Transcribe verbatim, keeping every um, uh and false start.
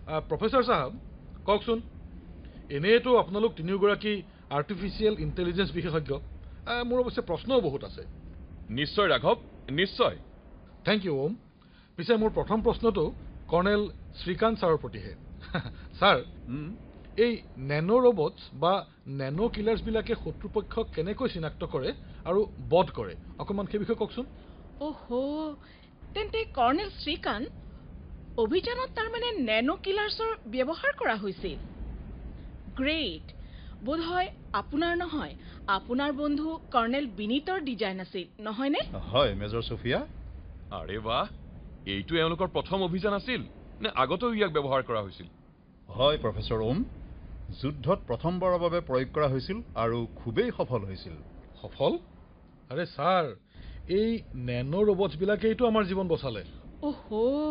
professor সাহেব কওকচোন এনেইতো আপোনালোক তিনিওগৰাকী আৰ্টিফিচিয়েল ইণ্টেলিজেন্স বিশেষজ্ঞ মোৰ অৱশ্যে প্ৰশ্নও বহুত আছে নিশ্চয় ৰাঘৱ নিশ্চয় থেংক ইউ ওম পিছে মোৰ প্ৰথম প্ৰশ্নটো কৰ্ণেল শ্ৰীকান্ত ছাৰৰ প্ৰতিহে ছাৰ এই নেনো ৰবটছ বা নেনো কিলাৰ্ছবিলাকে শত্ৰুপক্ষক কেনেকৈ চিনাক্ত কৰে আৰু বধ কৰে অকণমান সেই বিষয়ে কওকচোন ওহো তেন্তে কৰ্ণেল শ্ৰীকান্ত অভিযানত তাৰমানে নেনো কিলাৰ্ছৰ ব্যৱহাৰ কৰা হৈছিল গ্ৰেট বোধহয় আপোনাৰ নহয় আপোনাৰ বন্ধু কৰ্ণেল বিনীতৰ ডিজাইন আছিল নহয়নে হয় মেজৰ সোফিয়া আৰে বাহ এইটো এওঁলোকৰ প্ৰথম অভিযান আছিল নে আগতেও ইয়াক ব্যৱহাৰ কৰা হৈছিল হয় প্ৰফেসৰ ওম যুদ্ধত প্ৰথমবাৰৰ বাবে প্ৰয়োগ কৰা হৈছিল আৰু খুবেই সফল হৈছিল সফল আৰে ছাৰ এই নেনো ৰবটছবিলাকেইতো আমাৰ জীৱন বচালে ওহো